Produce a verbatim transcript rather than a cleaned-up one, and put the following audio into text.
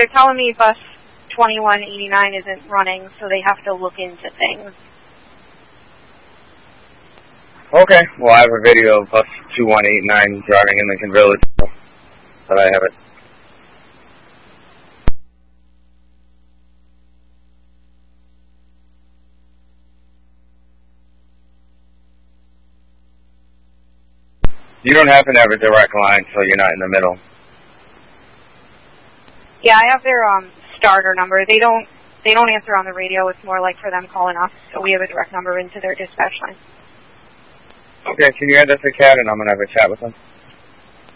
they're telling me bus twenty-one eighty-nine isn't running, so they have to look into things. Okay, well I have a video of bus two one eight nine driving in Lincoln Village, but I have it. You don't happen to have a direct line, so you're not in the middle. Yeah, I have their um, starter number. They don't they don't answer on the radio. It's more like for them calling us. So we have a direct number into their dispatch line. Okay, can you hand us a cat and I'm going to have a chat with them?